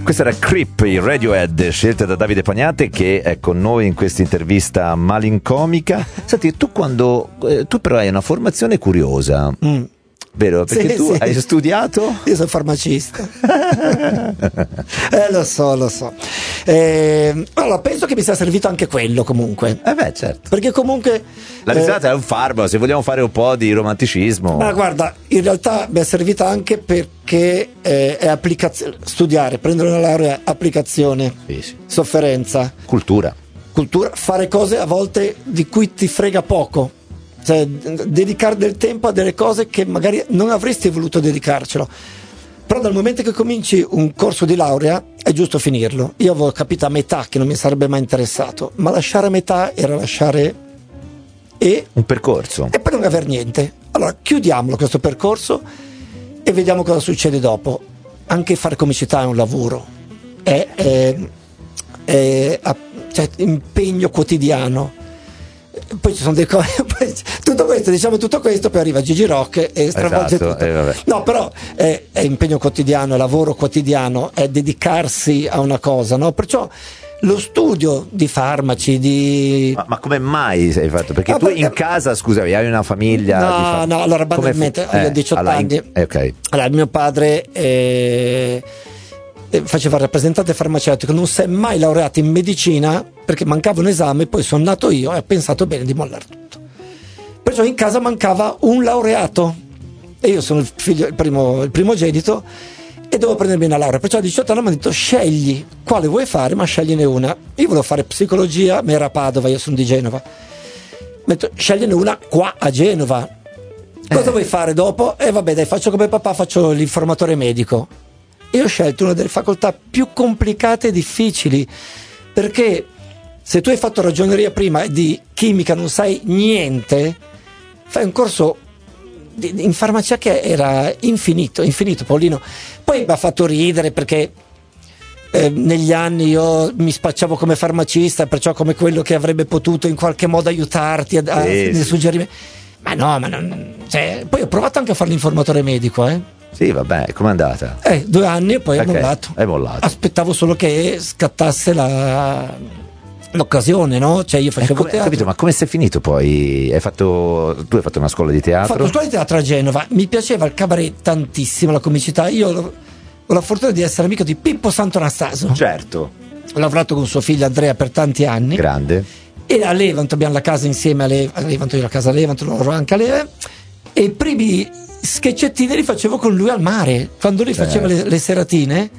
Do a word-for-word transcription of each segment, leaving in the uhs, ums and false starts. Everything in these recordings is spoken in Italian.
Questa era Creep, il Radiohead, scelta da Davide Pagnate, che è con noi in questa intervista malincomica. Senti, tu quando eh, tu però hai una formazione curiosa, mm. vero? Perché sì, tu sì. hai studiato? Io sono farmacista. eh, lo so, lo so. Eh, allora, penso che mi sia servito anche quello comunque. Eh beh, certo. Perché comunque la risata eh, è un farmaco, se vogliamo fare un po' di romanticismo. Ma guarda, in realtà mi è servita anche perché eh, è applicazione, studiare, prendere una laurea, applicazione, sì, sì. sofferenza, cultura. Cultura, fare cose a volte di cui ti frega poco. Cioè, dedicare del tempo a delle cose che magari non avresti voluto dedicarcelo, però dal momento che cominci un corso di laurea è giusto finirlo. Io avevo capito a metà che non mi sarebbe mai interessato, ma lasciare a metà era lasciare e un percorso e poi non aver niente. Allora chiudiamolo questo percorso e vediamo cosa succede dopo. Anche fare comicità è un lavoro, è, è, è, è cioè, impegno quotidiano. Poi ci sono delle cose, poi, tutto questo, diciamo tutto questo, poi arriva Gigi Rock e stravolge esatto, tutto. Eh, vabbè. No, però è, è impegno quotidiano, è lavoro quotidiano, è dedicarsi a una cosa, no? Perciò lo studio di farmaci, di... Ma, ma come mai hai fatto? Perché ah, tu perché... in casa, scusami, hai una famiglia? No, di fam... no, allora banalmente, fu... io ho eh, diciotto alla... anni. Eh, ok. Allora, mio padre eh, faceva il rappresentante farmaceutico, non si è mai laureato in medicina perché mancava un esame, poi sono nato io e ho pensato bene di mollare tutto. Perciò in casa mancava un laureato e io sono il figlio, il primo, il primogenito e dovevo prendermi una laurea. Perciò a diciotto anni mi hanno detto scegli quale vuoi fare, ma scegliene una. Io volevo fare psicologia, ma era a Padova, io sono di Genova. Mi hanno detto scegliene una qua a Genova. Cosa eh. vuoi fare dopo? E eh, vabbè dai, faccio come papà, faccio l'informatore medico. E ho scelto una delle facoltà più complicate e difficili, perché se tu hai fatto ragioneria prima e di chimica non sai niente, fai un corso di, in farmacia che era infinito, infinito Paolino. Poi mi ha fatto ridere perché eh, negli anni io mi spacciavo come farmacista, perciò come quello che avrebbe potuto in qualche modo aiutarti a, a, sì, nel sì. suggerimento. Ma no, ma non, cioè, poi ho provato anche a fare l'informatore medico, eh. Sì, vabbè, com'è andata? Eh, due anni e poi okay. ho mollato. Hai mollato. Aspettavo solo che scattasse la, l'occasione, no? Cioè io facevo come, teatro. Capito, ma come sei finito poi? Hai fatto, tu hai fatto una scuola di teatro? Ho fatto una scuola di teatro a Genova. Mi piaceva il cabaret tantissimo, la comicità. Io ho, ho la fortuna di essere amico di Pippo Santonastaso. Certo. Ho lavorato con suo figlio Andrea per tanti anni. Grande. E a Levanto abbiamo la casa insieme a, Le, a Levanto, io la casa a Levanto, loro anche a Levanto. E i primi sketchettini li facevo con lui al mare, quando lui faceva le, le seratine,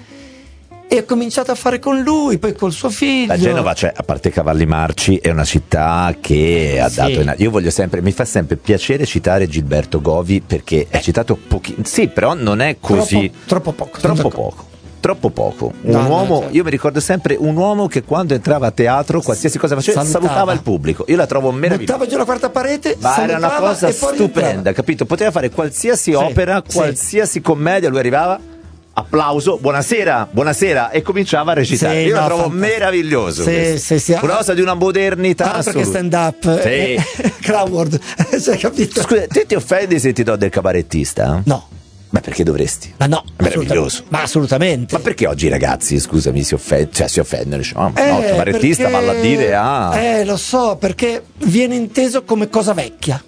e ho cominciato a fare con lui, poi col suo figlio. La Genova, cioè, a parte Cavalli Marci, è una città che ha sì. dato in... io voglio sempre, mi fa sempre piacere citare Gilberto Govi perché è citato pochino, sì, però non è così troppo, troppo poco troppo poco troppo poco un no, uomo no, certo. Io mi ricordo sempre un uomo che quando entrava a teatro qualsiasi cosa faceva salutava, salutava il pubblico. Io la trovo meravigliosa, buttava giù la quarta parete, ma era una cosa stupenda, capito? Poteva fare qualsiasi sì, opera, qualsiasi sì. commedia, lui arrivava, applauso, buonasera, buonasera, e cominciava a recitare. Sì, io no, la trovo fantastico. Meraviglioso. Sì, sì, sì. Una cosa di una modernità. Ah, perché stand up, sì. Crowd, cioè, capito? Scusa, te ti offendi se ti do del cabarettista? No. Ma perché dovresti? Ma no, meraviglioso. Ma assolutamente. Ma perché oggi i ragazzi, scusami, si offendono, cioè si offendono, dicono, oh, eh, no, cabarettista perché... valla a dire ah. Eh, lo so, perché viene inteso come cosa vecchia.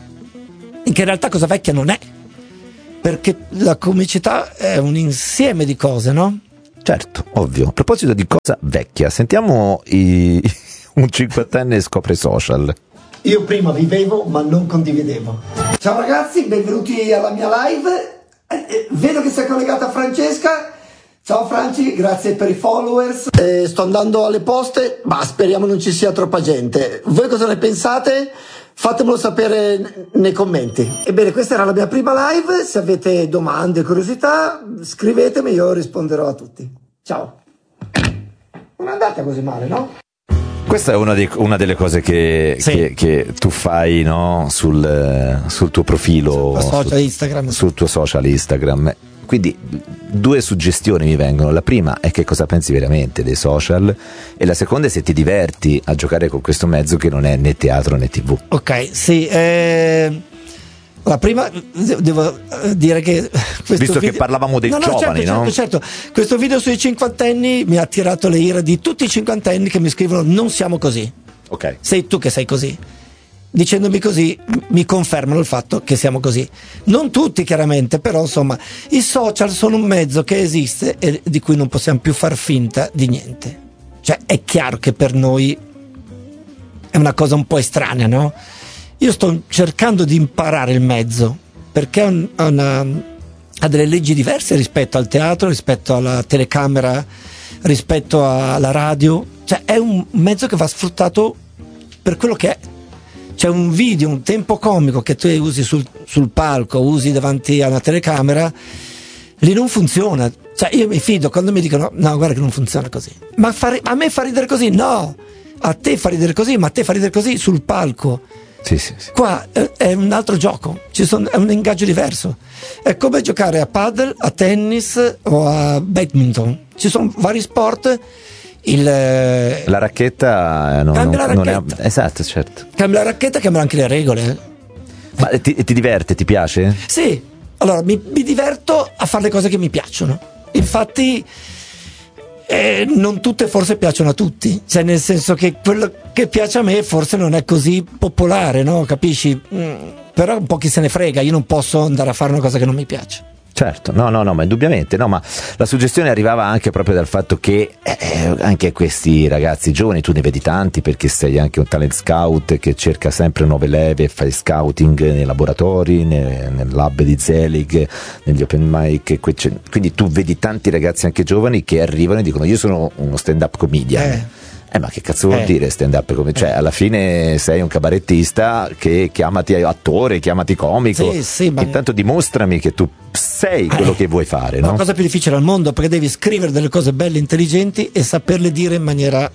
Che in realtà cosa vecchia non è. Perché la comicità è un insieme di cose, no? Certo, ovvio. A proposito di cosa vecchia, sentiamo i... un cinquantenne scopre social. Io prima vivevo ma non condividevo. Ciao ragazzi, benvenuti alla mia live. Eh, eh, vedo che sei collegata Francesca. Ciao Franci, grazie per i followers. Eh, sto andando alle poste, ma speriamo non ci sia troppa gente. Voi cosa ne pensate? Fatemelo sapere nei commenti. Ebbene, questa era la mia prima live. Se avete domande, curiosità, scrivetemi, io risponderò a tutti. Ciao. Non è andata così male, no? Questa è una, di, una delle cose che, sì. che, che tu fai, no? sul, sul tuo profilo, sul, social su, Instagram. sul tuo social Instagram. Quindi due suggestioni mi vengono. La prima è che cosa pensi veramente dei social, e la seconda è se ti diverti a giocare con questo mezzo che non è né teatro né tivù. Ok, sì. Eh... La prima, devo dire che questo visto video... che parlavamo dei no, no, giovani, certo, no? certo, certo, questo video sui cinquantenni mi ha attirato le ire di tutti i cinquantenni che mi scrivono non siamo così. Ok. Sei tu che sei così. Dicendomi così mi confermano il fatto che siamo così. Non tutti chiaramente, però insomma i social sono un mezzo che esiste e di cui non possiamo più far finta di niente. Cioè è chiaro che per noi è una cosa un po' estranea, no? Io sto cercando di imparare il mezzo perché ha, una, ha delle leggi diverse rispetto al teatro, rispetto alla telecamera, rispetto alla radio. Cioè è un mezzo che va sfruttato per quello che è. C'è un video, un tempo comico che tu usi sul, sul palco, usi davanti a una telecamera, lì non funziona. Cioè io mi fido quando mi dicono no guarda che non funziona così. Ma fa, a me fa ridere così? No! A te fa ridere così, ma a te fa ridere così sul palco. Sì, sì, sì. Qua è, è un altro gioco, ci sono, è un ingaggio diverso. È come giocare a paddle, a tennis o a badminton. Ci sono vari sport. Il, la racchetta non, cambia non, la racchetta. non è, esatto, certo. Cambia la racchetta, cambia anche le regole. Ma ti, ti diverte, ti piace? Sì, allora mi, mi diverto a fare le cose che mi piacciono. Infatti eh, non tutte forse piacciono a tutti, cioè nel senso che quello che piace a me forse non è così popolare, no? Capisci? Mm, però un po' chi se ne frega, io non posso andare a fare una cosa che non mi piace. Certo, no, no, no, ma indubbiamente, no, ma la suggestione arrivava anche proprio dal fatto che eh, anche questi ragazzi giovani, tu ne vedi tanti perché sei anche un talent scout che cerca sempre nuove leve, fai scouting nei laboratori, nel, nel lab di Zelig, negli open mic, quindi tu vedi tanti ragazzi anche giovani che arrivano e dicono io sono uno stand-up comedian. Eh. Eh ma che cazzo vuol eh. dire stand up? Come, cioè alla fine sei un cabarettista che chiamati attore, chiamati comico, sì, sì, ma... intanto dimostrami che tu sei quello eh. che vuoi fare, no? La cosa più difficile al mondo perché devi scrivere delle cose belle, intelligenti e saperle dire in maniera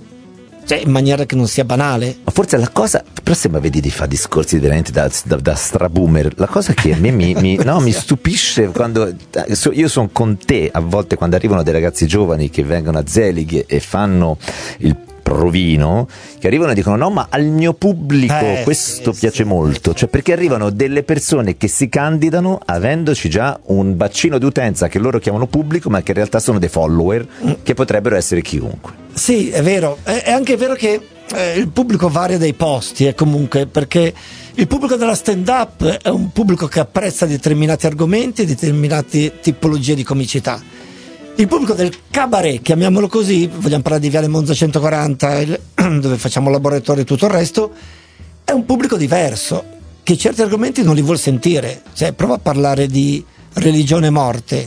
cioè in maniera che non sia banale. Ma forse la cosa, però se mi vedi di fare discorsi veramente da, da, da straboomer, la cosa che a me mi, mi, no, mi stupisce quando io sono con te a volte quando arrivano dei ragazzi giovani che vengono a Zelig e fanno il provino, che arrivano e dicono no ma al mio pubblico eh, questo sì, piace sì, molto, cioè perché arrivano delle persone che si candidano avendoci già un bacino di utenza che loro chiamano pubblico ma che in realtà sono dei follower che potrebbero essere chiunque. Sì, è vero, è, è anche vero che eh, il pubblico varia dai posti eh, comunque, perché il pubblico della stand up è un pubblico che apprezza determinati argomenti, determinate tipologie di comicità. Il pubblico del cabaret, chiamiamolo così, vogliamo parlare di Viale Monza centoquaranta, il, dove facciamo laboratorio e tutto il resto, è un pubblico diverso, che certi argomenti non li vuol sentire. Cioè, prova a parlare di religione e morte.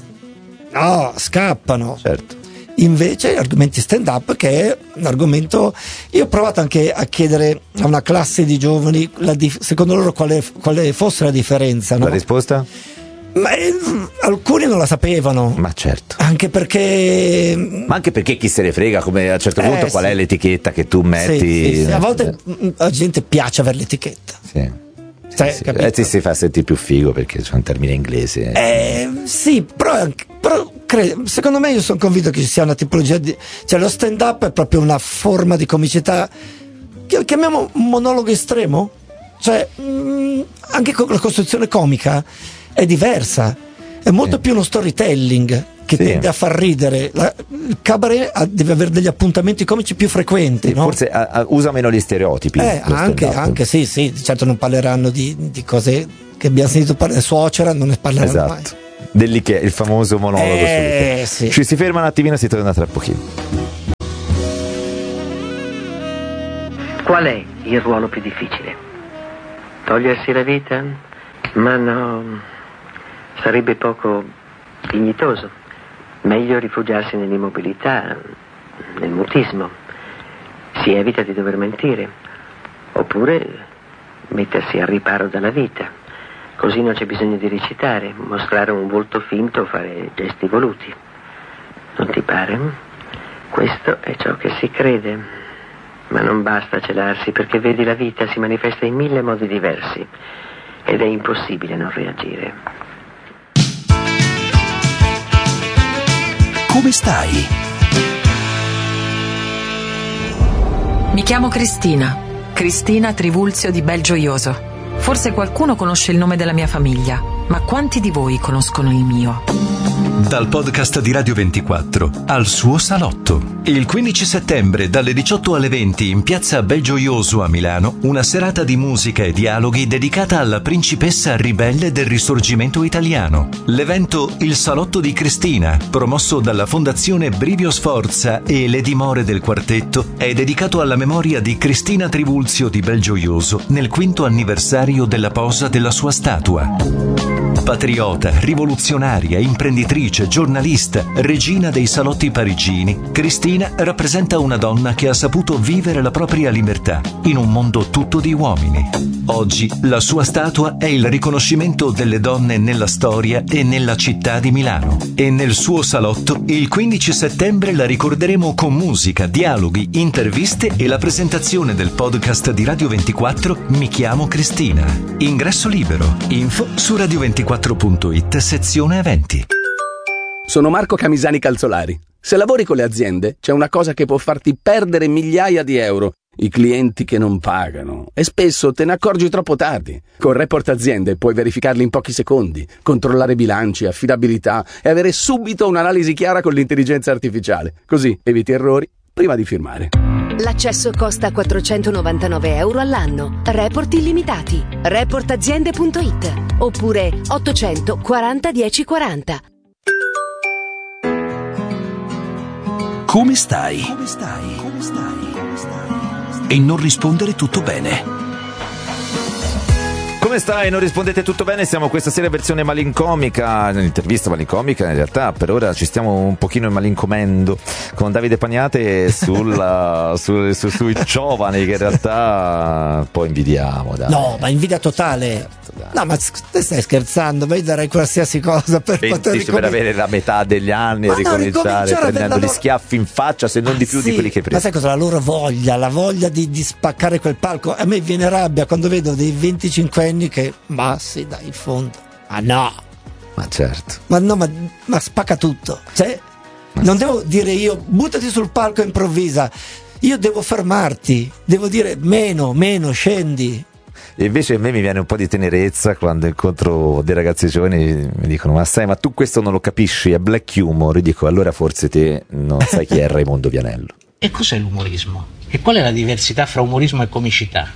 No, scappano. Certo. Invece, argomenti stand up, che è un argomento. Io ho provato anche a chiedere a una classe di giovani, la dif- secondo loro, quale, quale fosse la differenza. No? La risposta? Ma eh, alcuni non la sapevano. Ma certo. Anche perché. Ma anche perché chi se ne frega, come a un certo punto, eh, qual sì. è l'etichetta che tu metti? Sì, sì, sì. A volte la gente piace avere l'etichetta. Sì. Cioè, sì, sì. Eh, ti si fa sentire più figo perché c'è un termine inglese. Eh, sì, però, però credo, secondo me io sono convinto che ci sia una tipologia di. Cioè, lo stand up è proprio una forma di comicità. Che chiamiamo monologo estremo? Cioè, mh, anche con la costruzione comica è diversa, è molto sì. più uno storytelling che sì. tende a far ridere. La, il cabaret ha, deve avere degli appuntamenti comici più frequenti, sì, no? Forse a, a, usa meno gli stereotipi. Eh, anche, anche sì, sì, certo non parleranno di, di cose che abbiamo sentito parlare, suocera non ne parleranno esatto. mai. Dell'Ikea, il famoso monologo eh, sì. Ci si ferma un attimino e si torna tra pochino. Qual è il ruolo più difficile? Togliersi la vita? Ma no, sarebbe poco dignitoso. Meglio rifugiarsi nell'immobilità, nel mutismo. Si evita di dover mentire. Oppure mettersi al riparo dalla vita. Così non c'è bisogno di recitare, mostrare un volto finto o fare gesti voluti. Non ti pare? Questo è ciò che si crede. Ma non basta celarsi, perché vedi, la vita si manifesta in mille modi diversi ed è impossibile non reagire. Come stai? Mi chiamo Cristina, Cristina Trivulzio di Belgioioso. Forse qualcuno conosce il nome della mia famiglia, ma quanti di voi conoscono il mio? Dal podcast di Radio ventiquattro al suo salotto. Il quindici settembre dalle diciotto alle venti in piazza Belgioioso a Milano, una serata di musica e dialoghi dedicata alla principessa ribelle del risorgimento italiano. L'evento Il Salotto di Cristina, promosso dalla Fondazione Brivio Sforza e le dimore del quartetto, è dedicato alla memoria di Cristina Trivulzio di Belgioioso nel quinto anniversario della posa della sua statua. Patriota, rivoluzionaria, imprenditrice, giornalista, regina dei salotti parigini, Cristina rappresenta una donna che ha saputo vivere la propria libertà in un mondo tutto di uomini. Oggi la sua statua è il riconoscimento delle donne nella storia e nella città di Milano. E nel suo salotto il quindici settembre la ricorderemo con musica, dialoghi, interviste e la presentazione del podcast di Radio ventiquattro Mi chiamo Cristina. Ingresso libero. Info su radio ventiquattro punto it sezione eventi. Sono Marco Camisani Calzolari. Se lavori con le aziende, c'è una cosa che può farti perdere migliaia di euro: i clienti che non pagano. E spesso te ne accorgi troppo tardi. Con Report Aziende puoi verificarli in pochi secondi, controllare bilanci, affidabilità e avere subito un'analisi chiara con l'intelligenza artificiale. Così eviti errori prima di firmare. L'accesso costa quattrocentonovantanove euro all'anno. Report illimitati. report aziende punto it oppure ottocento quaranta dieci quaranta. Come stai? Come stai? Come stai? Come stai? E non rispondere tutto bene. Come stai? Non rispondete tutto bene? Siamo questa sera versione malincomica, un'intervista malincomica in realtà. Per ora ci stiamo un pochino malincomendo con Davide Pagnate sulla, su, su, sui giovani che in realtà un po' invidiamo. Dai. No, ma invidia totale. No, ma te stai scherzando? Io darei qualsiasi cosa per poter ricomin- per avere la metà degli anni e ricominciare no, prendendo gli schiaffi in faccia, se non di più sì, di quelli che prima. Ma sai cosa? La loro voglia, la voglia di, di spaccare quel palco. A me viene rabbia quando vedo dei venticinquenni che, ma sì, dai, in fondo. Ah no! Ma certo. Ma no, ma, ma spacca tutto. Cioè, ma non devo dire io, buttati sul palco e improvvisa. Io devo fermarti, devo dire meno, meno, scendi. E invece a me mi viene un po' di tenerezza quando incontro dei ragazzi giovani, mi dicono: ma sai, ma tu questo non lo capisci, è black humor. Io dico: allora forse te non sai chi è Raimondo Vianello. E cos'è l'umorismo? E qual è la diversità fra umorismo e comicità?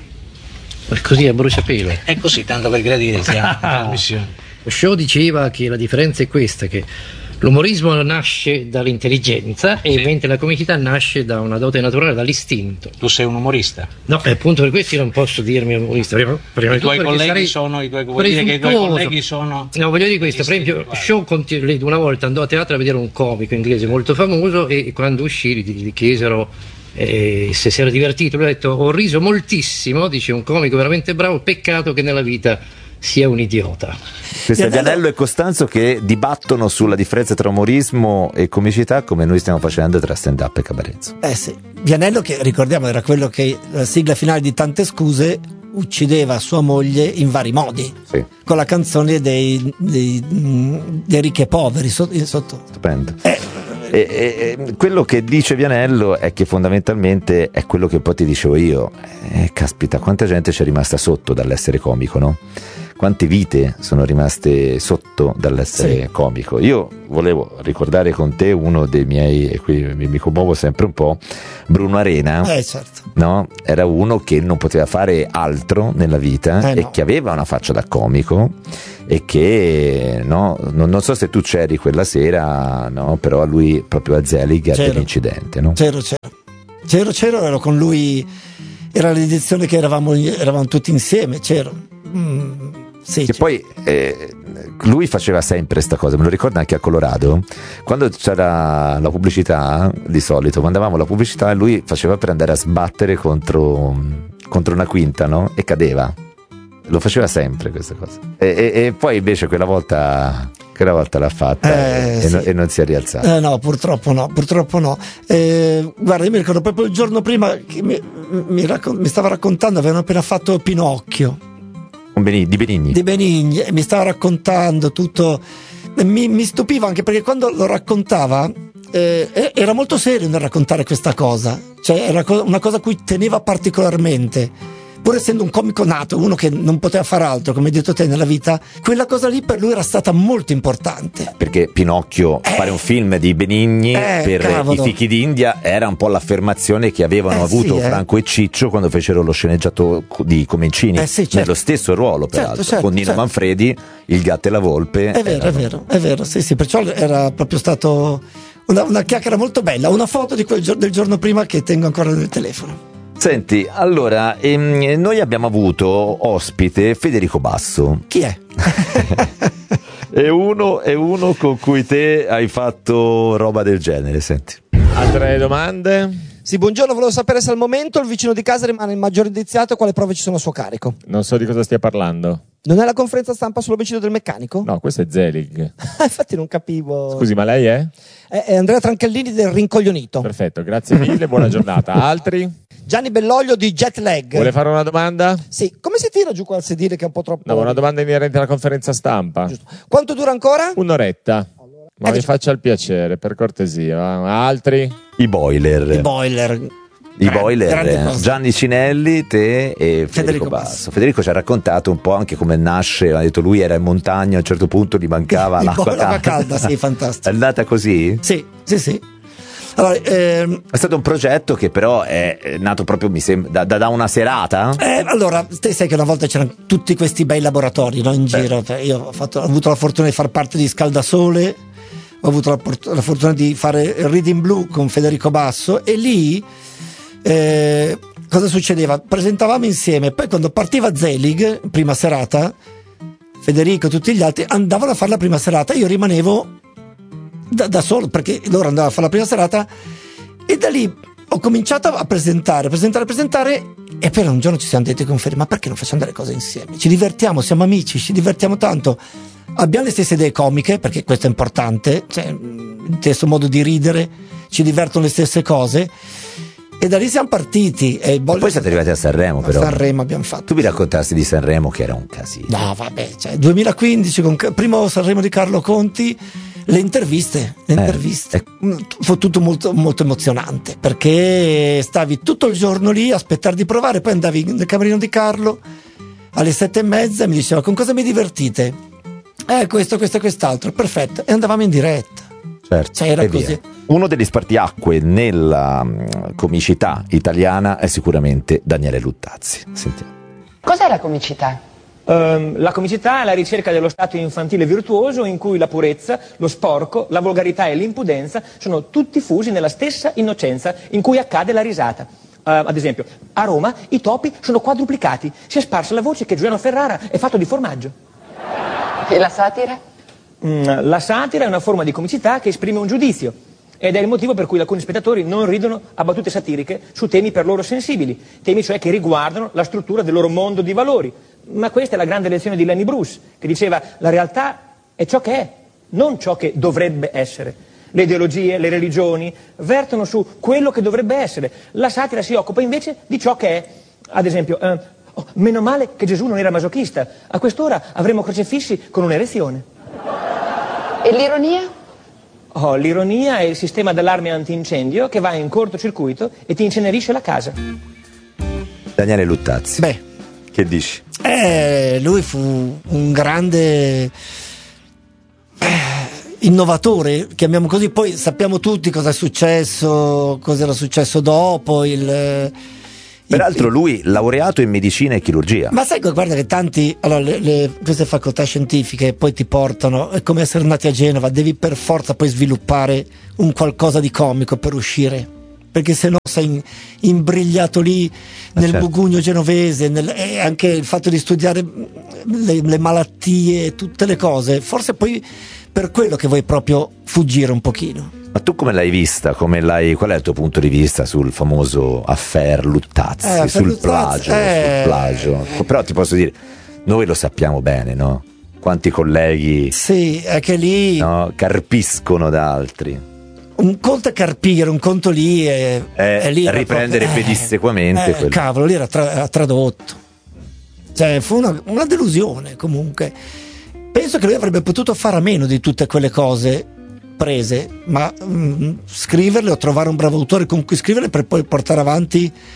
Così a bruciapelo. È così, tanto per gradire siamo in trasmissione. Shaw diceva che la differenza è questa, che l'umorismo nasce dall'intelligenza e sì. mentre la comicità nasce da una dote naturale, dall'istinto. Tu sei un umorista? No, e appunto per questo io non posso dirmi umorista. Prima, prima I tuoi colleghi sono i tuoi, vuol dire che i tuoi colleghi sono. No, voglio dire questo, per esempio Shaw una volta andò a teatro a vedere un comico inglese molto famoso e quando uscì gli, gli chiesero eh, se si era divertito. Lui ha detto: ho riso moltissimo, dice un comico veramente bravo, peccato che nella vita sia un idiota. Questo è Vianello e Costanzo che dibattono sulla differenza tra umorismo e comicità, come noi stiamo facendo tra stand up e cabaret. Eh sì, Vianello, che ricordiamo era quello che la sigla finale di Tante Scuse uccideva sua moglie in vari modi, sì. con la canzone dei, dei, dei ricchi e poveri sotto, sotto. Stupendo. eh. E, e, e, quello che dice Vianello è che fondamentalmente è quello che un po' ti dicevo io. Eh, caspita, quanta gente c'è rimasta sotto dall'essere comico, no? Quante vite sono rimaste sotto dall'essere sì. comico. Io volevo ricordare con te uno dei miei, e qui mi, mi commuovo sempre un po', Bruno Arena. Eh, certo. No? Era uno che non poteva fare altro nella vita eh, e no. che aveva una faccia da comico e che no, non, non so se tu c'eri quella sera, no? Però a lui proprio a Zelig ha dell'incidente, no? C'ero, c'ero, c'ero, c'ero, ero con lui, era l'edizione che eravamo, eravamo tutti insieme, c'ero. Mm. Sì, che poi eh, lui faceva sempre sta cosa, me lo ricordo anche a Colorado, quando c'era la pubblicità, di solito mandavamo la pubblicità e lui faceva per andare a sbattere contro, contro una quinta, no? E cadeva, lo faceva sempre questa cosa e, e, e poi invece quella volta quella volta l'ha fatta eh, e, sì. e, no, e non si è rialzato. Eh, no, purtroppo no, purtroppo no. Eh, guarda, io mi ricordo proprio il giorno prima che mi, mi, raccon- mi stava raccontando, avevano appena fatto Pinocchio di Benigni. Di Benigni, e mi stava raccontando tutto. Mi, mi stupiva anche perché quando lo raccontava eh, era molto serio nel raccontare questa cosa, cioè era una cosa a cui teneva particolarmente, pur essendo un comico nato, uno che non poteva fare altro, come hai detto te, nella vita, quella cosa lì per lui era stata molto importante. Perché Pinocchio, eh, fare un film di Benigni eh, per cavolo. i fichi d'India era un po' l'affermazione che avevano Eh, avuto sì, eh. Franco e Ciccio quando fecero lo sceneggiato di Comencini, Eh, sì, certo. nello stesso ruolo peraltro, Certo, certo, con Nino certo. Manfredi, il gatto e la volpe. È vero, erano- è vero, è vero, sì, sì, perciò era proprio stato una, una chiacchiera molto bella, una foto di quel gio- del giorno prima che tengo ancora nel telefono. Senti, allora, ehm, noi abbiamo avuto ospite Federico Basso. Chi è? È uno, è uno con cui te hai fatto roba del genere, senti. Altre domande? Sì, buongiorno, volevo sapere se al momento il vicino di casa rimane il maggiore indiziato e quale prove ci sono a suo carico. Non so di cosa stia parlando. Non è la conferenza stampa sull'omicidio del meccanico? No, questo è Zelig. Infatti non capivo. Scusi, ma lei è? È, è Andrea Tranchellini del Rincoglionito. Perfetto, grazie mille, buona giornata. Altri? Gianni Belloglio di Jet Lag. Vuole fare una domanda? Sì, come si tira giù quel sedile che è un po' troppo... No, una domanda inerente alla conferenza stampa. Giusto. Quanto dura ancora? Un'oretta. Ma Eh, mi dic- faccia il piacere, per cortesia. va. Altri? I boiler. I boiler. I Grande- boiler, grande eh. cosa. Gianni Cinelli, te e Federico, Federico Basso. Basso. Federico ci ha raccontato un po' anche come nasce, ha detto lui era in montagna, a un certo punto gli mancava Il l'acqua bo- l'acqua calda. calda, sì, fantastico. È andata così? Sì, sì, sì. Allora, ehm, È stato un progetto che però è nato proprio, mi sembra, da, da- da una serata? eh, allora, te sai che una volta c'erano tutti questi bei laboratori, no, in giro. Cioè, io ho, fatto, ho avuto la fortuna di far parte di Scaldasole, ho avuto la, port- la fortuna di fare il Reading Blue con Federico Basso e lì eh, cosa succedeva? Presentavamo insieme, poi quando partiva Zelig, prima serata, Federico e tutti gli altri andavano a fare la prima serata, io rimanevo da, da solo perché loro andavano a fare la prima serata e da lì ho cominciato a presentare, presentare, presentare e poi un giorno ci siamo detti con Fede, ma perché non facciamo delle cose insieme? Ci divertiamo, siamo amici, ci divertiamo tanto, abbiamo le stesse idee comiche, perché questo è importante, cioè il stesso modo di ridere, ci divertono le stesse cose e da lì siamo partiti. E il E Bolle- poi siete arrivati a Sanremo a però. Sanremo abbiamo fatto. Tu mi raccontassi di Sanremo che era un casino. No, vabbè, cioè, duemilaquindici, con primo Sanremo di Carlo Conti, le interviste, le Eh, interviste. eh. Mm, fu tutto molto, molto emozionante, perché stavi tutto il giorno lì a aspettare di provare, poi andavi nel camerino di Carlo alle sette e mezza e mi diceva: con cosa mi divertite? Eh, questo, questo e quest'altro, perfetto, e andavamo in diretta. Certo, Cioè, era e così. via. Uno degli spartiacque nella mm, comicità italiana è sicuramente Daniele Luttazzi. Sentiamo. Cos'è la comicità? Ehm, la comicità è la ricerca dello stato infantile virtuoso in cui la purezza, lo sporco, la volgarità e l'impudenza sono tutti fusi nella stessa innocenza in cui accade la risata. Ehm, ad esempio, a Roma i topi sono quadruplicati. Si è sparsa la voce che Giuliano Ferrara è fatto di formaggio. E la satira? Mm, la satira è una forma di comicità che esprime un giudizio ed è il motivo per cui alcuni spettatori non ridono a battute satiriche su temi per loro sensibili, temi cioè che riguardano la struttura del loro mondo di valori. Ma questa è la grande lezione di Lenny Bruce, che diceva: la realtà è ciò che è, non ciò che dovrebbe essere. Le ideologie, le religioni vertono su quello che dovrebbe essere. La satira si occupa invece di ciò che è. Ad esempio, eh, oh, meno male che Gesù non era masochista, a quest'ora avremmo crocefissi con un'erezione. E l'ironia? Oh, l'ironia è il sistema d'allarme antincendio che va in cortocircuito e ti incenerisce la casa. Daniele Luttazzi. Beh, che dici? Eh, lui fu un grande eh, innovatore, chiamiamo così. Poi sappiamo tutti cosa è successo, cosa era successo dopo. Il, Peraltro lui laureato in medicina e chirurgia. Ma sai, guarda che tanti, allora, le, le, queste facoltà scientifiche poi ti portano, è come essere nati a Genova, devi per forza poi sviluppare un qualcosa di comico per uscire, perché se no sei in, imbrigliato lì nel certo. bugugno genovese, nel, e anche il fatto di studiare le, le malattie, tutte le cose, forse poi per quello che vuoi proprio fuggire un pochino. Ma tu come l'hai vista? Come l'hai, qual è il tuo punto di vista sul famoso affair Luttazzi, Eh, sul, Luttazzi, plagio, eh. sul plagio? Però ti posso dire, noi lo sappiamo bene, no? Quanti colleghi Sì, è che lì no, carpiscono da altri. un conto è carpire, un conto lì è, Eh, è lì era riprendere proprio- pedissequamente eh, quello. cavolo, lì era, tra- era tradotto, cioè fu una, una delusione. Comunque penso che lui avrebbe potuto fare a meno di tutte quelle cose prese, ma mh, scriverle o trovare un bravo autore con cui scriverle per poi portare avanti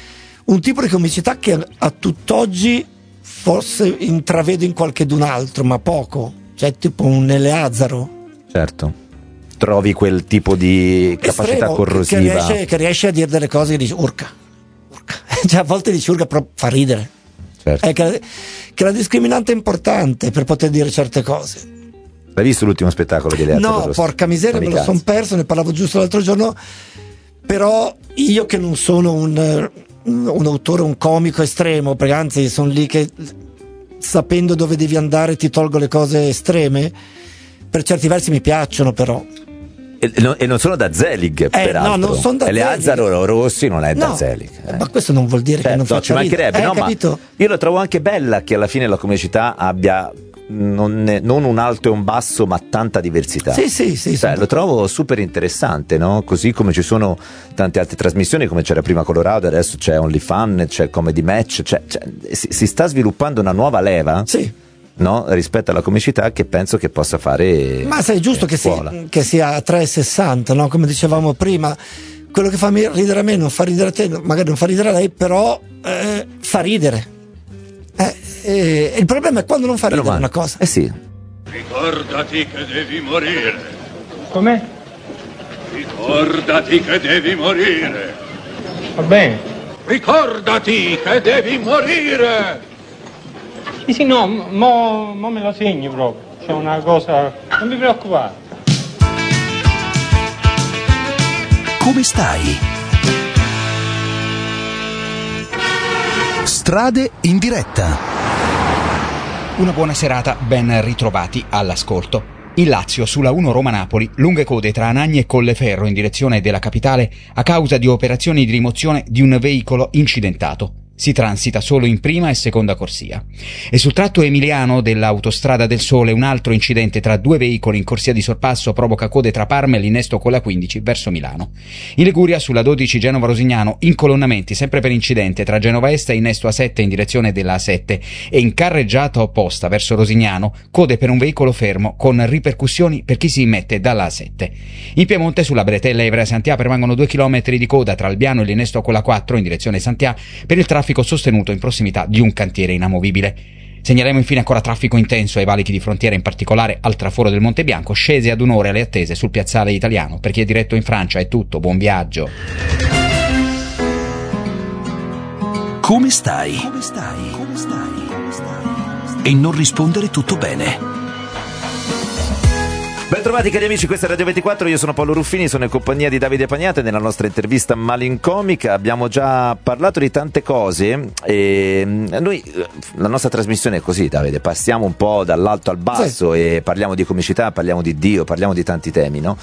un tipo di comicità che a tutt'oggi forse intravedo in qualche d'un altro, ma poco, cioè tipo un Eleazaro. Certo. Trovi quel tipo di capacità Estremo, corrosiva che riesce, che riesce a dire delle cose che dici urca, urca. Cioè a volte dici urca però fa ridere. Certo. È che, che la discriminante è importante per poter dire certe cose. L'hai visto l'ultimo spettacolo di Eleazaro? No, porca miseria, me lo sono perso, ne parlavo giusto l'altro giorno. Però io che non sono un, un autore, un comico estremo, perché anzi sono lì che sapendo dove devi andare ti tolgo le cose estreme, per certi versi mi piacciono però. E, no, e non sono da Zelig, eh, peraltro. No, non sono da Eleazaro Zelig. Rossi non è no, da Zelig. Eh. Ma questo non vuol dire certo, che non no, faccia ci mancherebbe, ridere. no, eh, ma capito? io lo trovo anche bella che alla fine la comicità abbia non, non un alto e un basso, ma tanta diversità. Sì, sì, sì. Cioè, lo trovo super interessante, no? Così come ci sono tante altre trasmissioni, come c'era prima Colorado, adesso c'è OnlyFans, c'è Comedy Match, c'è, c'è, si, si sta sviluppando una nuova leva. Sì. No? Rispetto alla comicità che penso che possa fare. Ma sai, è giusto che, si, che sia a tre e sessanta, no? Come dicevamo prima, quello che fa ridere a me non fa ridere a te, magari non fa ridere a lei, però eh, fa ridere. Eh, eh, il problema è quando non fa ridere una cosa. Eh sì. Ricordati che devi morire. Com'è? Ricordati che devi morire. Va bene. Ricordati che devi morire. Sì, sì, no, mo, mo me lo segni proprio. C'è una cosa. Non mi preoccupare. Come stai? Strade in diretta. Una buona serata, ben ritrovati all'ascolto. In Lazio, sulla uno Roma-Napoli, lunghe code tra Anagni e Colleferro in direzione della capitale a causa di operazioni di rimozione di un veicolo incidentato. Si transita solo in prima e seconda corsia. E sul tratto emiliano dell'autostrada del Sole un altro incidente tra due veicoli in corsia di sorpasso provoca code tra Parma e l'innesto con la quindici verso Milano. In Liguria, sulla dodici Genova-Rosignano, incolonnamenti sempre per incidente tra Genova Est e innesto A sette in direzione della A sette e in carreggiata opposta verso Rosignano, code per un veicolo fermo con ripercussioni per chi si immette dalla A sette. In Piemonte, sulla Bretella Ivrea-Santià permangono due chilometri di coda tra Albiano e l'innesto con la quattro in direzione Santià per il traffico sostenuto in prossimità di un cantiere inamovibile. Segnaliamo infine ancora traffico intenso ai valichi di frontiera, in particolare al traforo del Monte Bianco, scese ad un'ora alle attese sul piazzale italiano. Per chi è diretto in Francia è tutto, buon viaggio. Come stai? Come stai? Come stai? Come stai? E non rispondere tutto bene. Bentrovati cari amici, questa è Radio ventiquattro, io sono Paolo Ruffini, sono in compagnia di Davide Pagnate. Nella nostra intervista malincomica abbiamo già parlato di tante cose e noi, la nostra trasmissione è così, Davide, passiamo un po' dall'alto al basso, sì, e parliamo di comicità, parliamo di Dio, parliamo di tanti temi, no?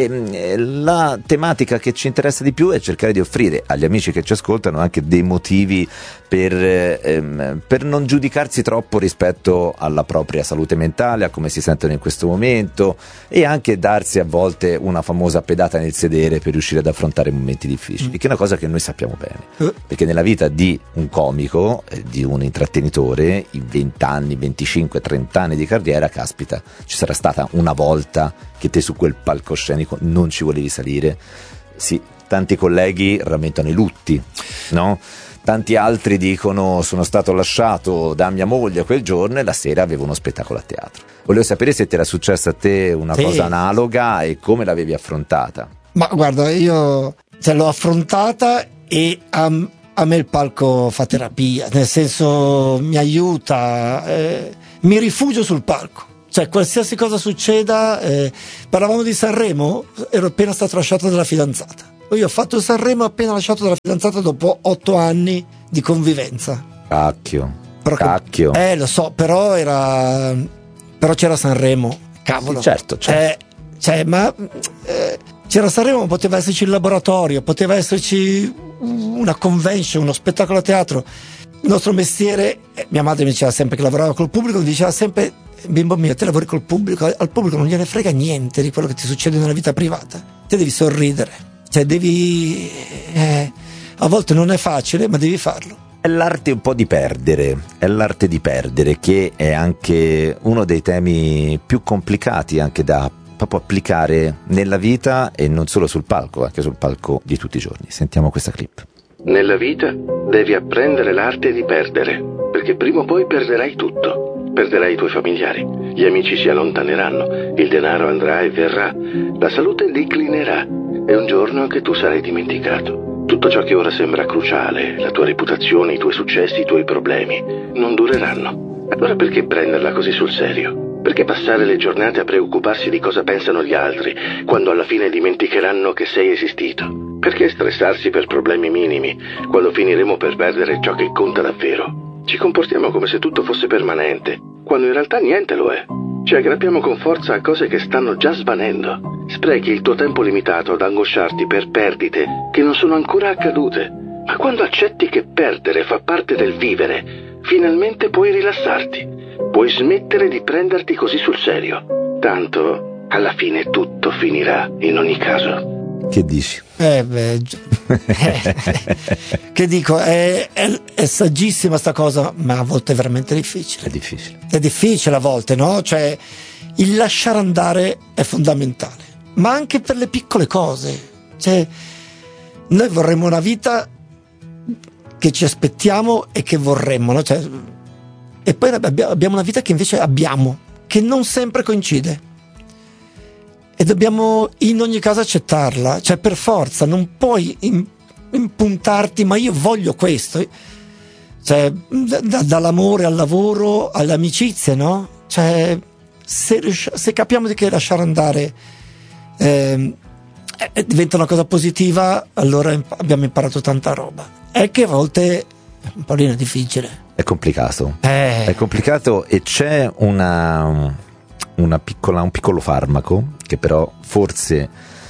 E la tematica che ci interessa di più è cercare di offrire agli amici che ci ascoltano anche dei motivi per, ehm, per non giudicarsi troppo rispetto alla propria salute mentale, a come si sentono in questo momento, e anche darsi a volte una famosa pedata nel sedere per riuscire ad affrontare momenti difficili, mm. che è una cosa che noi sappiamo bene, uh. perché nella vita di un comico, eh, di un intrattenitore, in venti anni, venticinque, trenta anni di carriera, caspita, ci sarà stata una volta che te su quel palcoscenico non ci volevi salire. Sì, tanti colleghi rammentano i lutti, no? Tanti altri dicono: sono stato lasciato da mia moglie quel giorno e la sera avevo uno spettacolo a teatro. Volevo sapere se ti era successa a te una sì. cosa analoga e come l'avevi affrontata. Ma guarda, io cioè, l'ho affrontata e a, a me il palco fa terapia, nel senso mi aiuta, eh, mi rifugio sul palco. Cioè qualsiasi cosa succeda, eh, parlavamo di Sanremo, ero appena stato lasciato dalla fidanzata. Io ho fatto Sanremo appena lasciato dalla fidanzata dopo otto anni di convivenza. Cacchio, però cacchio. Che, eh, lo so, però era... però c'era Sanremo, cavolo. Sì, certo, certo. Eh, cioè, ma... Eh, c'era Sanremo, ma poteva esserci il laboratorio, poteva esserci una convention, uno spettacolo a teatro. Il nostro mestiere... Eh, mia madre mi diceva sempre che lavorava col pubblico, mi diceva sempre: bimbo mio, te lavori col pubblico, al pubblico non gliene frega niente di quello che ti succede nella vita privata. Te devi sorridere. Cioè devi... Eh, a volte non è facile, ma devi farlo. È l'arte un po' di perdere, è l'arte di perdere, che è anche uno dei temi più complicati anche da proprio applicare nella vita e non solo sul palco, anche sul palco di tutti i giorni. Sentiamo questa clip. Nella vita devi apprendere l'arte di perdere, perché prima o poi perderai tutto. Perderai i tuoi familiari, gli amici si allontaneranno, il denaro andrà e verrà, la salute declinerà e un giorno anche tu sarai dimenticato. Tutto ciò che ora sembra cruciale, la tua reputazione, i tuoi successi, i tuoi problemi, non dureranno. Allora perché prenderla così sul serio? Perché passare le giornate a preoccuparsi di cosa pensano gli altri, quando alla fine dimenticheranno che sei esistito? Perché stressarsi per problemi minimi, quando finiremo per perdere ciò che conta davvero? Ci comportiamo come se tutto fosse permanente, quando in realtà niente lo è. Ci aggrappiamo con forza a cose che stanno già svanendo. Sprechi il tuo tempo limitato ad angosciarti per perdite che non sono ancora accadute. Ma quando accetti che perdere fa parte del vivere, finalmente puoi rilassarti. Puoi smettere di prenderti così sul serio. Tanto, alla fine tutto finirà in ogni caso. Che dici? Eh beh, che dico, è, è, è saggissima sta cosa, ma a volte è veramente difficile. È difficile. È difficile a volte, no? Cioè, il lasciare andare è fondamentale, ma anche per le piccole cose. Cioè, noi vorremmo una vita che ci aspettiamo e che vorremmo, no? Cioè, e poi abbiamo una vita che invece abbiamo, che non sempre coincide. E dobbiamo in ogni caso accettarla, cioè per forza, non puoi impuntarti, ma io voglio questo, cioè da, dall'amore al lavoro alle amicizie, no? Cioè se, se capiamo di che lasciare andare eh, eh, diventa una cosa positiva, allora imp- abbiamo imparato tanta roba. È che a volte un po' è difficile. È complicato, eh. è complicato e c'è una... Una piccola, un piccolo farmaco che però forse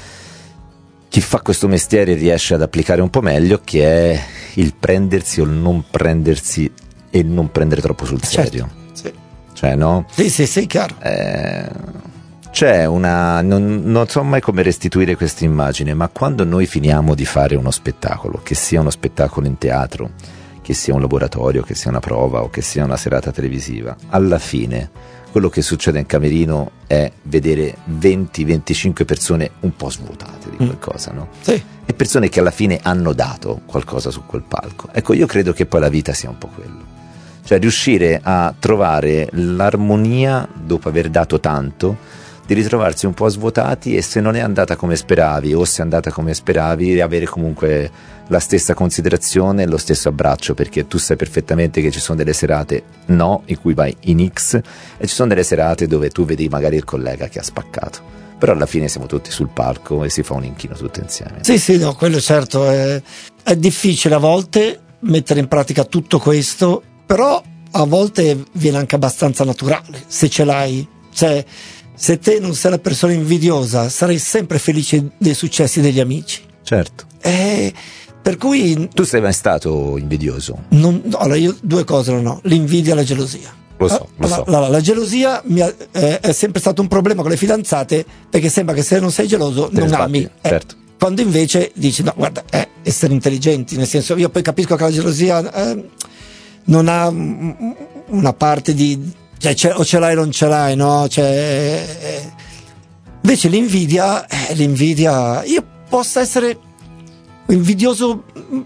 chi fa questo mestiere riesce ad applicare un po' meglio, che è il prendersi o il non prendersi e il non prendere troppo sul serio. Certo, sì. Cioè, no? Sì, sì, sì, chiaro. Eh, c'è una... Non, non so mai come restituire questa immagine, ma quando noi finiamo di fare uno spettacolo, che sia uno spettacolo in teatro, che sia un laboratorio, che sia una prova o che sia una serata televisiva, alla fine quello che succede in camerino è vedere venti venticinque persone un po' svuotate di qualcosa, no? Sì. E persone che alla fine hanno dato qualcosa su quel palco. Ecco, io credo che poi la vita sia un po' quello. Cioè riuscire a trovare l'armonia dopo aver dato tanto, di ritrovarsi un po' svuotati, e se non è andata come speravi o se è andata come speravi, avere comunque la stessa considerazione e lo stesso abbraccio, perché tu sai perfettamente che ci sono delle serate no, in cui vai in X, e ci sono delle serate dove tu vedi magari il collega che ha spaccato, però alla fine siamo tutti sul palco e si fa un inchino tutti insieme. Sì, sì, no, quello certo è, è difficile a volte mettere in pratica tutto questo, però a volte viene anche abbastanza naturale se ce l'hai. Cioè, se te non sei una persona invidiosa, sarai sempre felice dei successi degli amici. Certo. Eh, per cui tu sei mai stato invidioso? Non, no, allora io due cose non ho: l'invidia e la gelosia. Lo so, lo la, so. La, la, la gelosia mi ha, eh, è sempre stato un problema con le fidanzate, perché sembra che se non sei geloso Te non sbatti, ami. Eh, certo. Quando invece dici no, guarda, è essere intelligenti, nel senso, io poi capisco che la gelosia eh, non ha una parte di, cioè, c'è, o ce l'hai o non ce l'hai, no? Cioè, eh, invece l'invidia, eh, l'invidia, io posso essere invidioso,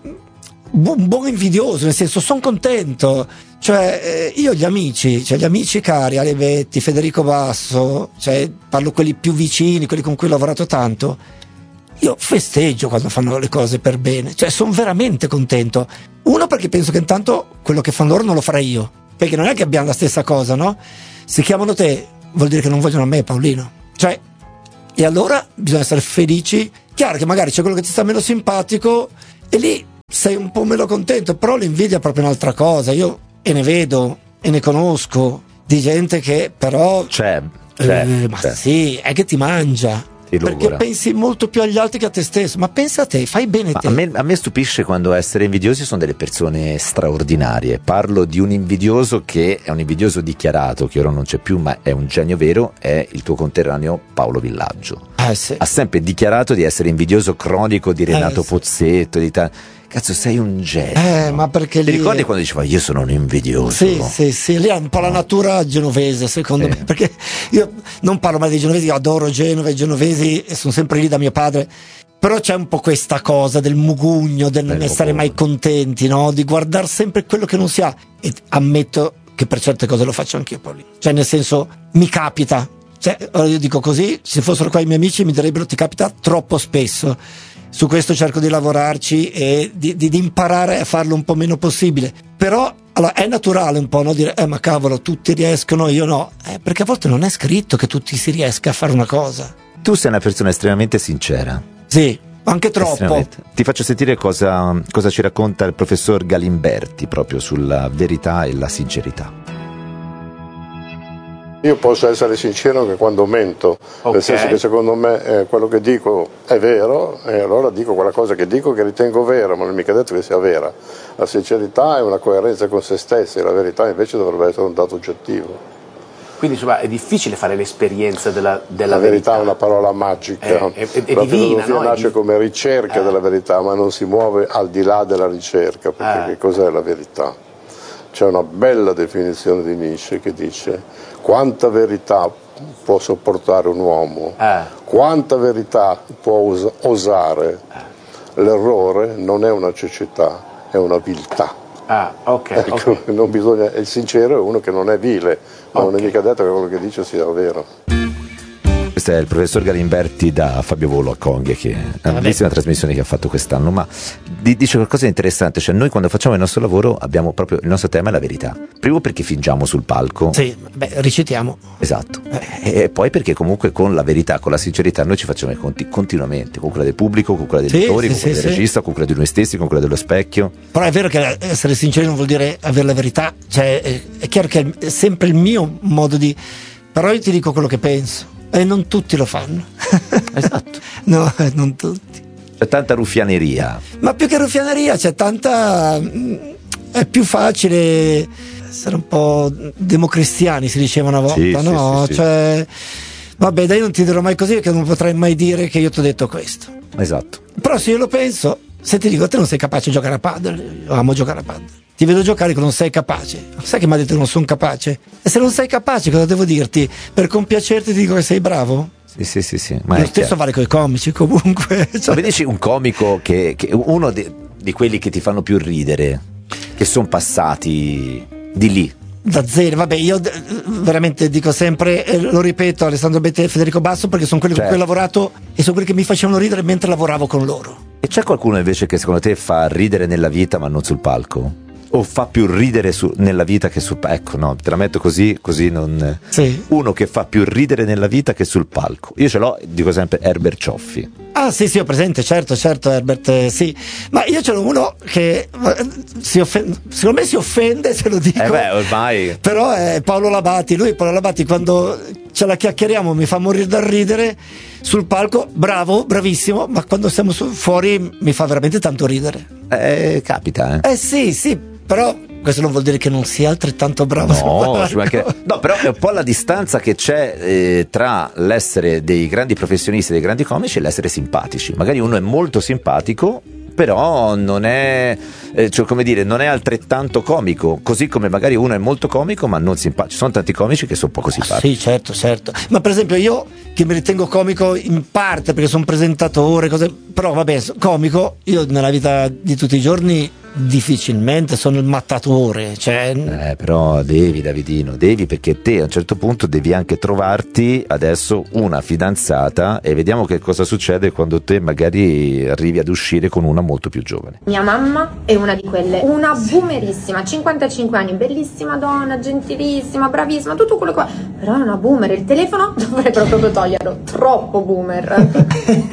un buon invidioso, nel senso, sono contento. Cioè, eh, io gli amici, cioè gli amici cari, Alevetti, Federico Basso, cioè parlo quelli più vicini, quelli con cui ho lavorato tanto, io festeggio quando fanno le cose per bene, cioè sono veramente contento. Uno, perché penso che intanto quello che fanno loro non lo farei io, perché non è che abbiamo la stessa cosa, no? Se chiamano te vuol dire che non vogliono a me, Paolino. Cioè, e allora bisogna essere felici. Chiaro che magari c'è quello che ti sta meno simpatico e lì sei un po' meno contento, però l'invidia è proprio un'altra cosa. Io e ne vedo e ne conosco di gente che però c'è, c'è, eh, ma c'è. sì, è che ti mangia. Perché pensi molto più agli altri che a te stesso, ma pensa a te, fai bene Ma te. a me, a me stupisce quando essere invidiosi sono delle persone straordinarie. Parlo di un invidioso che è un invidioso dichiarato, che ora non c'è più, ma è un genio vero, è il tuo conterraneo Paolo Villaggio. Eh, sì. Ha sempre dichiarato di essere invidioso cronico di Renato Eh, sì. Pozzetto, di ta- Cazzo, sei un genio. Eh, ma perché Ti lì ricordi quando diceva io sono un invidioso? Sì, sì, sì, lì è un po' la natura genovese, secondo me, perché io non parlo mai dei genovesi, io adoro Genova, i genovesi e sono sempre lì da mio padre, Però c'è un po' questa cosa del mugugno, del non Bello essere buono. mai contenti, no? Di guardare sempre quello che non si ha. E ammetto che per certe cose lo faccio anch'io, Paolino. Cioè, nel senso, mi capita. Cioè, ora io dico così, se fossero qua i miei amici mi direbbero ti capita troppo spesso. Su questo cerco di lavorarci e di, di, di imparare a farlo un po' meno possibile. Però allora, è naturale un po', no? Dire, eh ma cavolo, tutti riescono, io no. Eh, perché a volte non è scritto che tutti si riesca a fare una cosa. Tu sei una persona estremamente sincera. Sì, anche troppo. Estremamente. Ti faccio sentire cosa, cosa ci racconta il professor Galimberti proprio sulla verità e la sincerità. Io posso essere sincero anche quando mento, Ok. nel senso che secondo me eh, quello che dico è vero e allora dico quella cosa che dico che ritengo vera, ma non è mica detto che sia vera. La sincerità è una coerenza con se stessi, la verità invece dovrebbe essere un dato oggettivo. Quindi insomma è difficile fare l'esperienza della, della La verità è una parola magica, È- è- è la divina, filosofia no? È nasce di- come ricerca Eh. della verità, ma non si muove al di là della ricerca, perché Eh. che cos'è la verità? C'è una bella definizione di Nietzsche che dice quanta verità può sopportare un uomo, Eh. quanta verità può os- osare. L'errore non è una cecità, è una viltà. Ah, ok, Ecco, ok. non bisogna, il sincero è uno che non è vile, ma non è mica detto che quello che dice sia vero. Questo è il professor Galimberti da Fabio Volo a Conghie, che è una bellissima trasmissione che ha fatto quest'anno, ma di- dice qualcosa di interessante, cioè noi quando facciamo il nostro lavoro abbiamo proprio, il nostro tema è la verità. Primo perché fingiamo sul palco. Sì, beh, recitiamo. Esatto. E poi perché comunque con la verità, con la sincerità noi ci facciamo i conti continuamente, con quella del pubblico, con quella degli Sì, attori, sì, con quella sì, del sì. regista, con quella di noi stessi, con quella dello specchio. Però è vero che essere sinceri non vuol dire avere la verità, cioè è, è chiaro che è sempre il mio modo di... Però io ti dico quello che penso e non tutti lo fanno. Esatto. No, non tutti. C'è tanta ruffianeria. Ma più che ruffianeria c'è tanta... è più facile essere un po' democristiani, si diceva una volta, Sì, sì, no? sì, sì. Cioè, vabbè, dai, non ti dirò mai così perché non potrai mai dire che io ti ho detto questo. Esatto. Però se io lo penso, se ti dico te non sei capace di giocare a padel, io amo giocare a padel. Ti vedo giocare che non sei capace. Sai che mi ha detto che non sono capace? E se non sei capace cosa devo dirti? Per compiacerti ti dico che sei bravo? Sì, sì, sì, sì. Ma Lo è stesso chiaro. vale con i comici comunque. Ma Cioè, mi dici un comico che, che uno de- di quelli che ti fanno più ridere, che sono passati di lì. da zero, vabbè, io eh, veramente dico sempre, e lo ripeto, Alessandro Betti e Federico Basso, perché sono quelli Certo. con cui ho lavorato e sono quelli che mi facevano ridere mentre lavoravo con loro. E c'è qualcuno invece che secondo te fa ridere nella vita ma non sul palco? O fa più ridere su- nella vita che sul palco? Ecco, no, te la metto così, così non... Sì. Uno che fa più ridere nella vita che sul palco. Io ce l'ho, dico sempre, Herbert Cioffi. Ah sì sì, ho presente, certo, certo Herbert, eh, sì. Ma io ce l'ho uno che eh, si offende, secondo me si offende se lo dico. Eh beh, ormai... Però è Paolo Labati, lui Paolo Labati quando ce la chiacchieriamo mi fa morire dal ridere, sul palco bravo, bravissimo, ma quando siamo su- fuori mi fa veramente tanto ridere. Eh, capita, eh. Eh sì, sì, però questo non vuol dire che non sia altrettanto bravo sul No, palco. ci mancherebbe. No, però è un po' la distanza che c'è eh, tra l'essere dei grandi professionisti, dei grandi comici e l'essere simpatici. Magari uno è molto simpatico, però non è, eh, cioè, come dire, non è altrettanto comico, così come magari uno è molto comico ma non simpatico. Ci sono tanti comici che sono poco simpatici. Sì, certo, certo. Ma per esempio io che mi ritengo comico in parte perché sono presentatore, cose, però vabbè, so- comico, io nella vita di tutti i giorni difficilmente sono il mattatore, cioè Eh, però devi, Davidino, devi, perché te a un certo punto devi anche trovarti adesso una fidanzata e vediamo che cosa succede quando te magari arrivi ad uscire con una molto più giovane. Mia mamma è una di quelle, una boomerissima, cinquantacinque anni, bellissima donna, gentilissima, bravissima, tutto quello che va. Però è una boomer, il telefono dovrei proprio toglierlo, troppo boomer.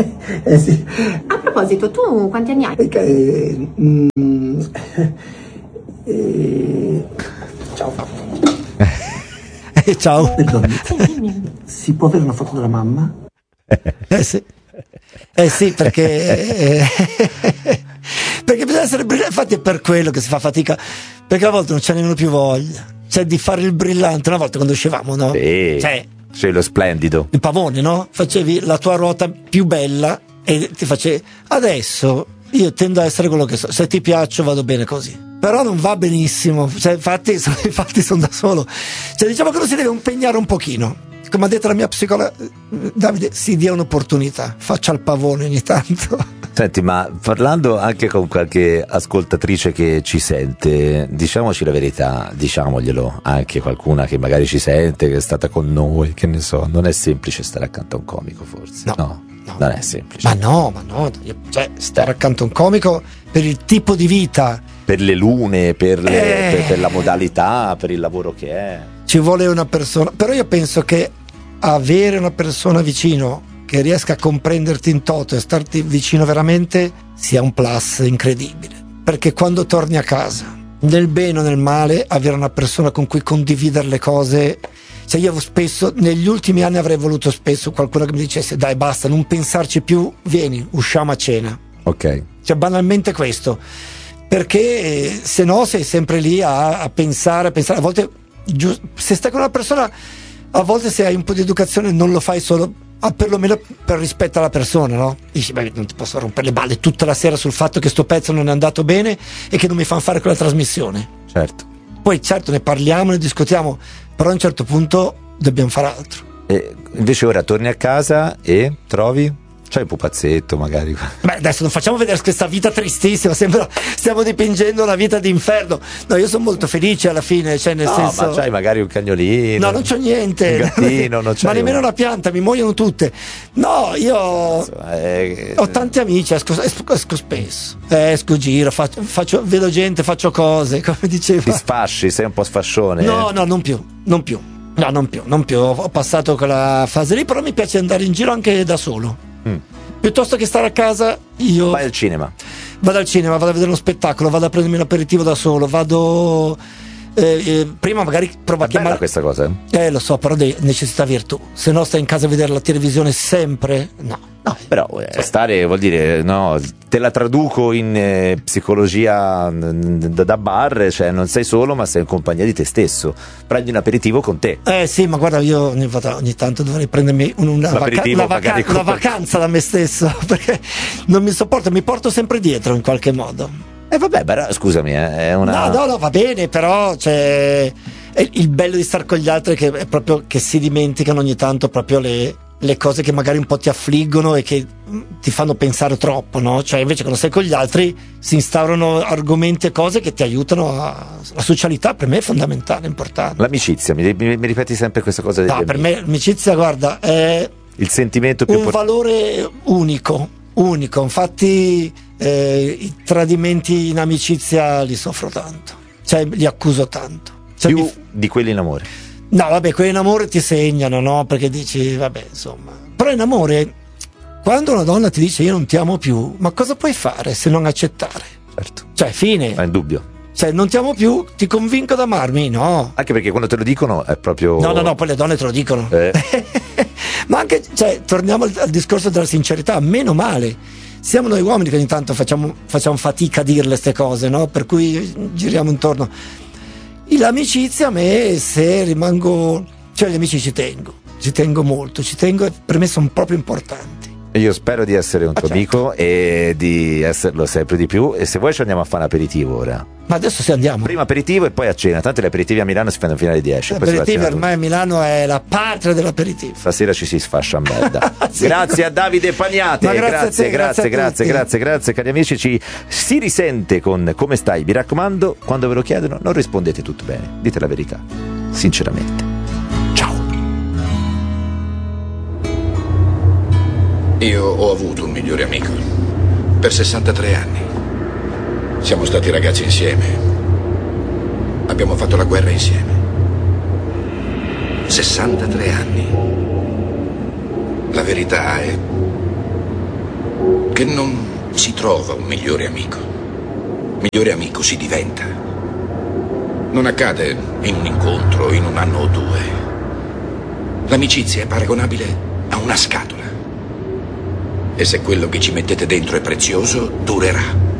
Eh sì. A proposito, tu quanti anni hai? Eh, mm, eh, ciao. Eh, ciao. Perdoni, si può avere una foto della mamma? Eh sì, eh sì, perché eh, perché bisogna essere brillanti. Infatti è per quello che si fa fatica, perché a volte non c'è nemmeno più voglia, cioè di fare il brillante. Una volta quando uscivamo, no? Sì, Cioè, c'è lo splendido. il pavone, no? Facevi la tua ruota più bella e ti facevi. Adesso io tendo a essere quello che so, se ti piaccio vado bene così, però non va benissimo, cioè, infatti, infatti sono da solo, cioè diciamo che uno si deve impegnare un pochino. come ha detto la mia psicologa, Davide, si dia un'opportunità, faccia il pavone ogni tanto. Senti, ma parlando anche con qualche ascoltatrice che ci sente, diciamoci la verità, diciamoglielo, anche qualcuna che magari ci sente, che è stata con noi, che ne so, non è semplice stare accanto a un comico, forse. No, no, no. non è semplice. Ma no, ma no, cioè stare accanto a un comico per il tipo di vita, per le lune, per, le, eh. per, per la modalità, per il lavoro che è. Ci vuole una persona, però io penso che avere una persona vicino che riesca a comprenderti in toto e starti vicino veramente sia un plus incredibile, perché quando torni a casa, nel bene o nel male, avere una persona con cui condividere le cose, cioè io spesso negli ultimi anni avrei voluto spesso qualcuno che mi dicesse dai basta, non pensarci più, vieni, usciamo a cena, ok, cioè banalmente questo, perché se no sei sempre lì a, a pensare a pensare a volte giu- se stai con una persona, a volte se hai un po' di educazione non lo fai solo ah, perlomeno per rispetto alla persona, no? Dici, beh, non ti posso rompere le balle tutta la sera sul fatto che sto pezzo non è andato bene e che non mi fanno fare quella trasmissione. Certo. Poi certo ne parliamo, ne discutiamo, però a un certo punto dobbiamo fare altro. E invece ora torni a casa e trovi? C'hai un pupazzetto magari. Beh, adesso non facciamo vedere questa vita tristissima, sembra stiamo dipingendo una vita d'inferno. No, io sono molto felice alla fine, cioè nel no, senso. ma c'hai magari un cagnolino. No, non c'ho niente. Un gattino, non c'hai ma nemmeno un... una pianta, mi muoiono tutte. No, io eh, ho tanti amici, esco, esco, esco spesso. Esco, giro, faccio, faccio, vedo gente, faccio cose, come diceva. Ti sfasci, sei un po' sfascione. No, eh? no, non più, non più. No, non più, non più. Ho passato quella fase lì, però mi piace andare in giro anche da solo. Mm. Piuttosto che stare a casa, io vai al cinema. Vado al cinema, vado a vedere uno spettacolo, vado a prendermi un aperitivo da solo, vado eh, eh, prima magari provo a chiamare questa cosa. Eh, eh lo so, però de- necessità virtù. Se no stai in casa a vedere la televisione sempre, no. No, però eh, stare vuol dire, no, te la traduco in eh, psicologia da, da bar, cioè non sei solo ma sei in compagnia di te stesso, prendi un aperitivo con te. Eh sì, ma guarda, io ogni, ogni tanto dovrei prendermi una, vaca- una, vaca- una vacanza da me stesso, perché non mi sopporto, mi porto sempre dietro in qualche modo. E eh vabbè, però scusami, eh, è una... No, no, no, va bene, però c'è il bello di star con gli altri che è proprio che si dimenticano ogni tanto proprio le le cose che magari un po' ti affliggono e che ti fanno pensare troppo, no? Cioè invece quando sei con gli altri si instaurano argomenti e cose che ti aiutano a... la socialità per me è fondamentale, importante. L'amicizia, mi, mi, mi ripeti sempre questa cosa degli no, per amici. me l'amicizia, guarda, è il sentimento più un port- valore unico, unico, infatti eh, i tradimenti in amicizia li soffro tanto, cioè li accuso tanto. Cioè, più mi... di quelli in amore. No, vabbè, quelli in amore ti segnano, no? Perché dici, vabbè, insomma. Però in amore, quando una donna ti dice io non ti amo più, ma cosa puoi fare se non accettare? Certo. Cioè, fine. Ma è dubbio. Cioè, non ti amo più, ti convinco ad amarmi? No. Anche perché quando te lo dicono è proprio... No, no, no, poi le donne te lo dicono. Eh. Ma anche, cioè, torniamo al, al discorso della sincerità, meno male. Siamo noi uomini che ogni tanto facciamo, facciamo fatica a dirle queste cose, no? Per cui giriamo intorno. L'amicizia a me, se rimango, cioè gli amici ci tengo, ci tengo molto, ci tengo e per me sono proprio importanti. Io spero di essere un ah, tuo certo. amico e di esserlo sempre di più, e se vuoi ci andiamo a fare un aperitivo ora. Ma adesso sì, andiamo. Prima aperitivo e poi a cena, tanto gli aperitivi a Milano si fanno fino alle dieci. L'aperitivo ormai a Milano è la patria dell'aperitivo. Stasera ci si sfascia a merda. sì. Grazie a Davide Paniate, grazie, grazie, a te, grazie, grazie, grazie, grazie, grazie cari amici, ci si risente con Come stai? Mi raccomando, quando ve lo chiedono non rispondete tutto bene, dite la verità, sinceramente. Io ho avuto un migliore amico per sessantatré anni. Siamo stati ragazzi insieme. Abbiamo fatto la guerra insieme. sessantatré anni. La verità è che non si trova un migliore amico. Migliore amico si diventa. Non accade in un incontro, in un anno o due. L'amicizia è paragonabile a una scatola. E se quello che ci mettete dentro è prezioso, durerà.